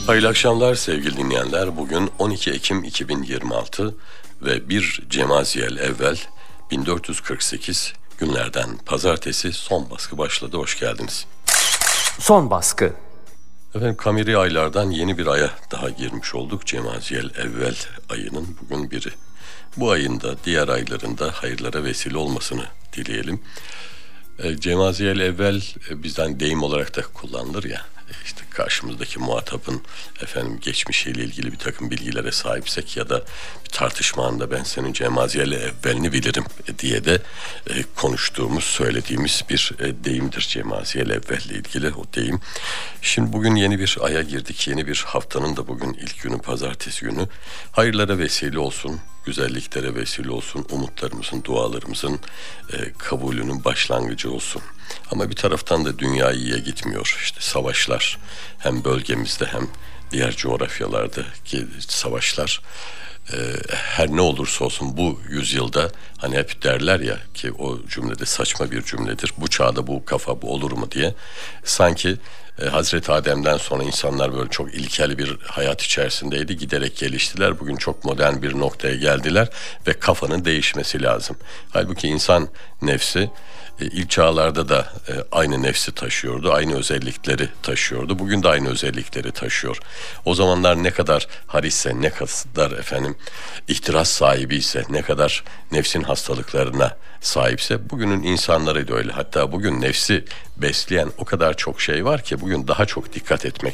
Hayırlı akşamlar sevgili dinleyenler. Bugün 12 Ekim 2026 ve 1 Cemaziyel evvel 1448 günlerden pazartesi son baskı başladı. Hoş geldiniz. Son baskı. Efendim kameri aylardan yeni bir aya daha girmiş olduk. Cemaziyel evvel ayının bugün biri. Bu ayın da diğer aylarında hayırlara vesile olmasını dileyelim. Cemaziyel evvel bizden deyim olarak da kullanılır ya. İşte karşımızdaki muhatabın geçmişiyle ilgili bir takım bilgilere sahipsek ya da bir tartışma anında ben senin Cemaziyel evvelini bilirim diye de konuştuğumuz, söylediğimiz bir deyimdir Cemaziyel evvelle ilgili o deyim. Şimdi bugün yeni bir aya girdik. Yeni bir haftanın da bugün ilk günü, pazartesi günü. Hayırlara vesile olsun, güzelliklere vesile olsun, umutlarımızın, dualarımızın kabulünün başlangıcı olsun. Ama bir taraftan da dünya iyiye gitmiyor. İşte savaşlar hem bölgemizde hem diğer coğrafyalardaki savaşlar her ne olursa olsun bu yüzyılda hani hep derler ya ki o cümlede saçma bir cümledir. Bu çağda bu kafa bu olur mu diye. Sanki Hazreti Adem'den sonra insanlar böyle çok ilkel bir hayat içerisindeydi. Giderek geliştiler. Bugün çok modern bir noktaya geldiler ve kafanın değişmesi lazım. Halbuki insan nefsi ilk çağlarda da aynı nefsi taşıyordu, aynı özellikleri taşıyordu. Bugün de aynı özellikleri taşıyor. O zamanlar ne kadar harisse, ne kadar ihtiras sahibi ise, ne kadar nefsin hastalıklarına sahipse bugünün insanları da öyle. Hatta bugün nefsi besleyen o kadar çok şey var ki bugün daha çok dikkat etmek